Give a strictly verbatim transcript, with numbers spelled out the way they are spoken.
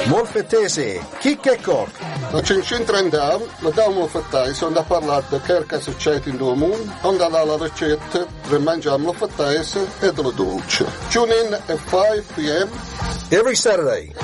Molfettese, chicca e coc. Da cinquecentrenta anni, la dama molfettese, sono da parlare di che cosa succede in due mondi, onde la ricetta per mangiare molfettese e dello dolce. Tune in at five p.m. Every Saturday